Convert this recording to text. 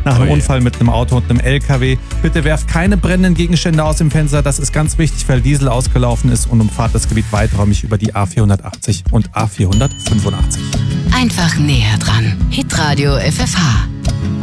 nach einem Unfall mit einem Auto und einem LKW. Bitte werft keine brennenden Gegenstände aus dem Fenster. Das ist ganz wichtig, weil Diesel ausgelaufen ist, und umfahrt das Gebiet weiträumig über die A480 und A485. Einfach näher dran. Hitradio FFH.